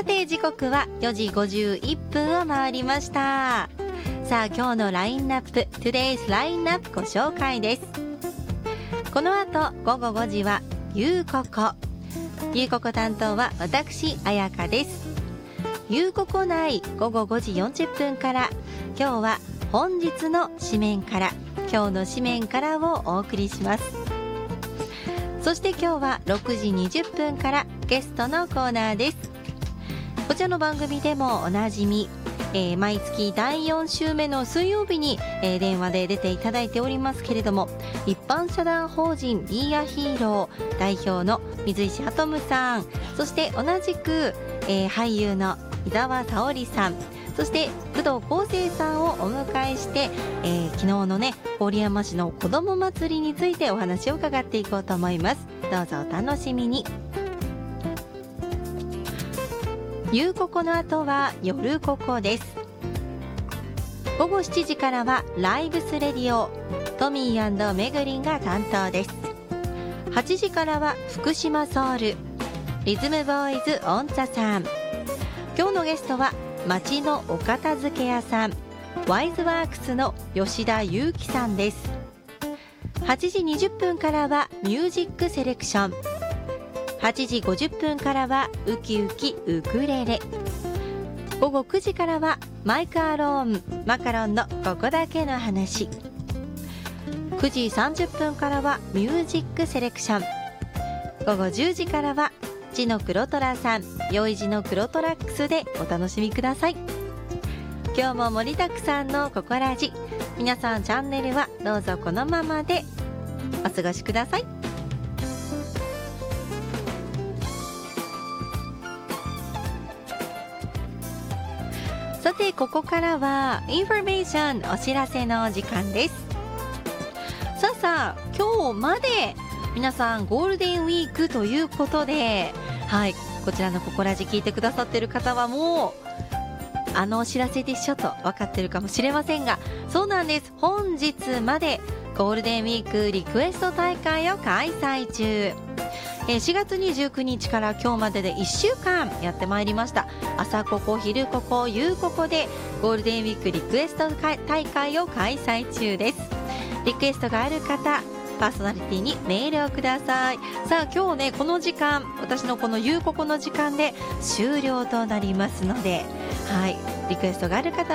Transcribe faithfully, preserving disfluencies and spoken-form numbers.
て時刻はよじごじゅういっぷんを回りました。さあ今日のラインナップ Today's ラインナップご紹介です。この後ごごごじはゆうここゆうここ担当は私あやかです。ゆうここ内ごごごじよんじゅっぷんから今日は本日の紙面から今日の紙面からをお送りします。そして今日はろくじにじゅっぷんからゲストのコーナーです。こちらの番組でもおなじみ、えー、毎月だいよん週目の水曜日に、えー、電話で出ていただいておりますけれども、一般社団法人 Be a Hero 代表の水石アトムさん、そして同じく、えー、俳優の伊沢沙織さん、そして工藤康生さんをお迎えして、えー、昨日のね郡山市の子ども祭りについてお話を伺っていこうと思います。どうぞお楽しみに。ゆうここの後は夜ここです。ごごしちじからはライブスレディオトミー&めぐりんが担当です。はちじからは福島ソウルリズムボーイズオンザさん。今日のゲストは町のお片付け屋さんワイズワークスの吉田裕樹さんです。はちじにじゅっぷんからはミュージックセレクション、はちじごじゅっぷんからはウキウキウクレレ、ごごくじからはマイクアローンマカロンのここだけの話、くじさんじゅっぷんからはミュージックセレクション、ごごじゅうじからはジの黒虎さんよいじの黒トラックスでお楽しみください。今日も盛りだくさんのここラジ、皆さんチャンネルはどうぞこのままでお過ごしください。さてここからはインフォメーションお知らせの時間です。さあさあ今日まで皆さんゴールデンウィークということで、はい、こちらのココラジ聞いてくださっている方はもうあのお知らせでしょと分かってるかもしれませんが、そうなんです。本日までゴールデンウィークリクエスト大会を開催中。しがつにじゅうくにちから今日まででいっしゅうかんやってまいりました。朝ここ昼ここ夕ここでゴールデンウィークリクエスト大会を開催中です。リクエストがある方パーソナリティにメールをください。さあ今日ねこの時間私のこの夕ここの時間で終了となりますので、はい、リクエストがある方